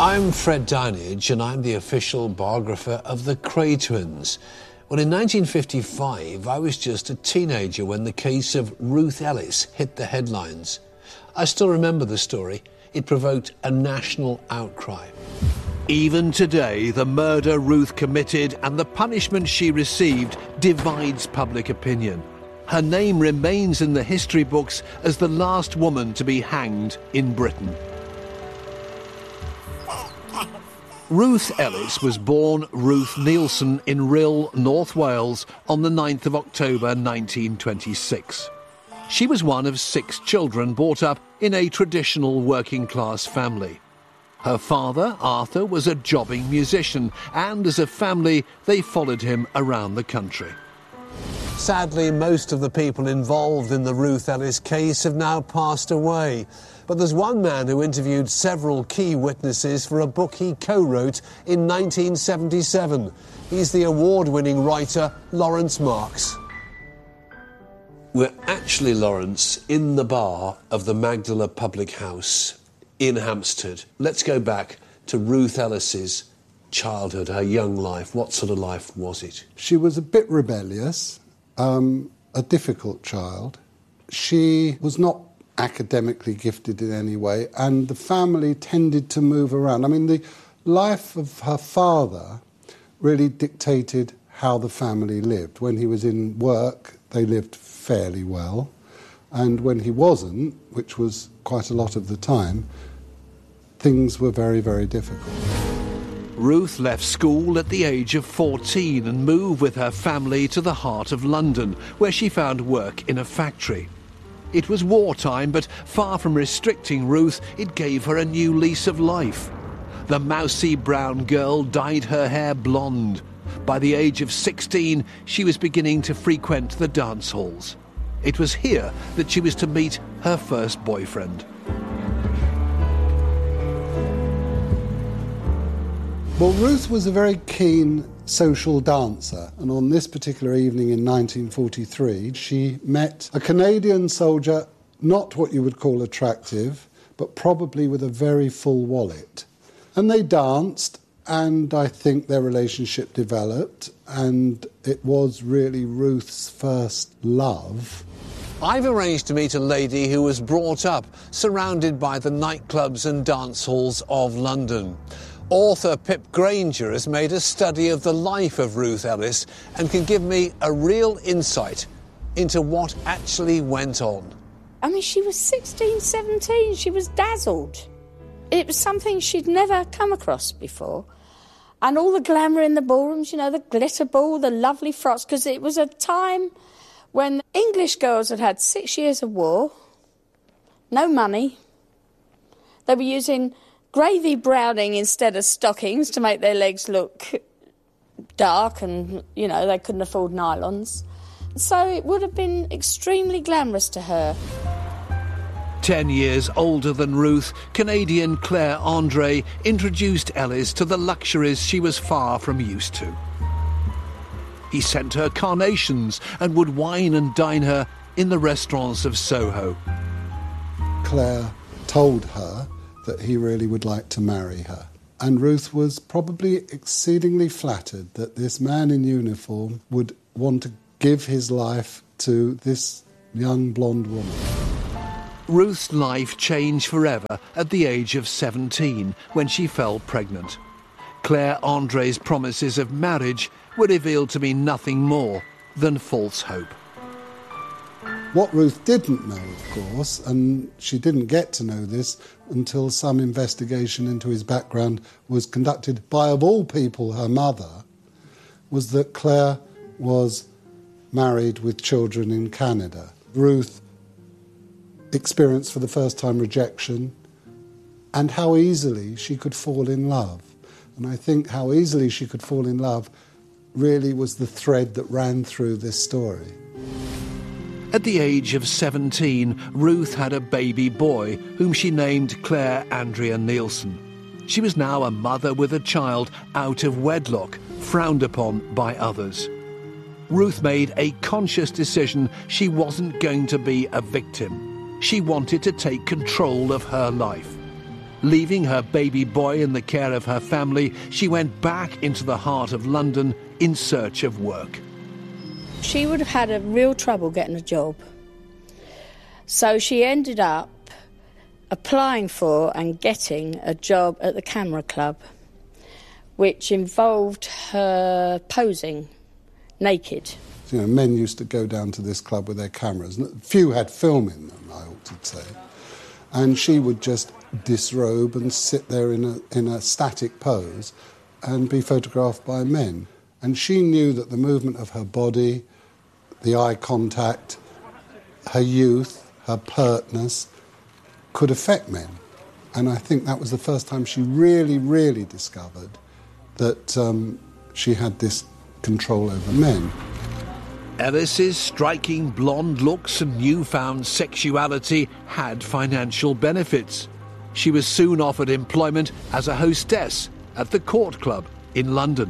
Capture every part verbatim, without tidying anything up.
I'm Fred Downage, and I'm the official biographer of the Kray twins. Well, in nineteen fifty-five, I was just a teenager when the case of Ruth Ellis hit the headlines. I still remember the story. It provoked a national outcry. Even today, the murder Ruth committed and the punishment she received divides public opinion. Her name remains in the history books as the last woman to be hanged in Britain. Ruth Ellis was born Ruth Neilson in Rhyl, North Wales, on the ninth of October nineteen twenty-six. She was one of six children brought up in a traditional working-class family. Her father, Arthur, was a jobbing musician, and as a family, they followed him around the country. Sadly, most of the people involved in the Ruth Ellis case have now passed away. But there's one man who interviewed several key witnesses for a book he co-wrote in nineteen seventy-seven. He's the award-winning writer Lawrence Marks. We're actually, Lawrence, in the bar of the Magdala Public House in Hampstead. Let's go back to Ruth Ellis's childhood, her young life. What sort of life was it? She was a bit rebellious, um, a difficult child. She was not academically gifted in any way, and the family tended to move around. I mean, the life of her father really dictated how the family lived. When he was in work, they lived fairly well, and when he wasn't, which was quite a lot of the time, things were very, very difficult. Ruth left school at the age of fourteen and moved with her family to the heart of London, where she found work in a factory. It was wartime, but far from restricting Ruth, it gave her a new lease of life. The mousy brown girl dyed her hair blonde. By the age of sixteen, she was beginning to frequent the dance halls. It was here that she was to meet her first boyfriend. Well, Ruth was a very keen social dancer, and on this particular evening in nineteen forty-three, she met a Canadian soldier, not what you would call attractive, but probably with a very full wallet. And they danced, and I think their relationship developed, and it was really Ruth's first love. I've arranged to meet a lady who was brought up surrounded by the nightclubs and dance halls of London. Author Pip Granger has made a study of the life of Ruth Ellis and can give me a real insight into what actually went on. I mean, she was sixteen, seventeen. She was dazzled. It was something she'd never come across before. And all the glamour in the ballrooms, you know, the glitter ball, the lovely frocks, because it was a time when English girls had had six years of war, no money. They were using gravy browning instead of stockings to make their legs look dark, and, you know, they couldn't afford nylons. So it would have been extremely glamorous to her. Ten years older than Ruth, Canadian Claire Andre introduced Ellis to the luxuries she was far from used to. He sent her carnations and would wine and dine her in the restaurants of Soho. Claire told her that he really would like to marry her. And Ruth was probably exceedingly flattered that this man in uniform would want to give his life to this young blonde woman. Ruth's life changed forever at the age of seventeen, when she fell pregnant. Claire Andre's promises of marriage were revealed to be nothing more than false hope. What Ruth didn't know, of course, and she didn't get to know this until some investigation into his background was conducted by, of all people, her mother, was that Claire was married with children in Canada. Ruth experienced for the first time rejection, and how easily she could fall in love. And I think how easily she could fall in love really was the thread that ran through this story. At the age of seventeen, Ruth had a baby boy whom she named Claire Andrea Neilson. She was now a mother with a child out of wedlock, frowned upon by others. Ruth made a conscious decision she wasn't going to be a victim. She wanted to take control of her life. Leaving her baby boy in the care of her family, she went back into the heart of London in search of work. She would have had a real trouble getting a job. So she ended up applying for and getting a job at the Camera Club, which involved her posing naked. You know, men used to go down to this club with their cameras. Few had film in them, I ought to say. And she would just disrobe and sit there in a, in a static pose and be photographed by men. And she knew that the movement of her body, the eye contact, her youth, her pertness, could affect men. And I think that was the first time she really, really discovered that um, she had this control over men. Ellis's striking blonde looks and newfound sexuality had financial benefits. She was soon offered employment as a hostess at the Court Club in London.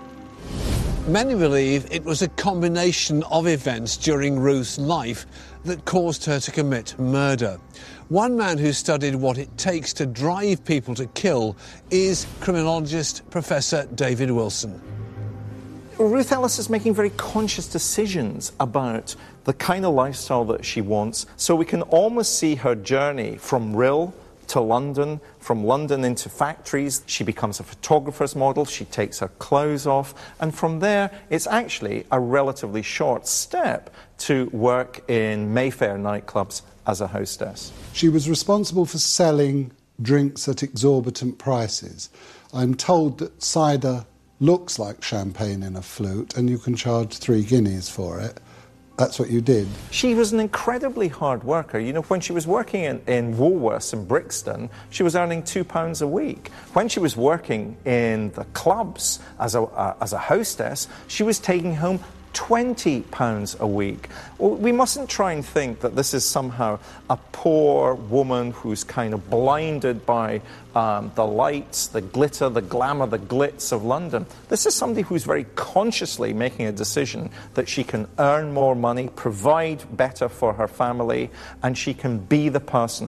Many believe it was a combination of events during Ruth's life that caused her to commit murder. One man who studied what it takes to drive people to kill is criminologist Professor David Wilson. Ruth Ellis is making very conscious decisions about the kind of lifestyle that she wants, so we can almost see her journey from Rhyl to London, from London into factories. She becomes a photographer's model, she takes her clothes off, and from there it's actually a relatively short step to work in Mayfair nightclubs as a hostess. She was responsible for selling drinks at exorbitant prices. I'm told that cider looks like champagne in a flute and you can charge three guineas for it. That's what you did. She was an incredibly hard worker. You know, when she was working in, in Woolworths in Brixton, she was earning two pounds a week. When she was working in the clubs as a, uh, as a hostess, she was taking home twenty pounds a week. We mustn't try and think that this is somehow a poor woman who's kind of blinded by um, the lights, the glitter, the glamour, the glitz of London. This is somebody who's very consciously making a decision that she can earn more money, provide better for her family, and she can be the person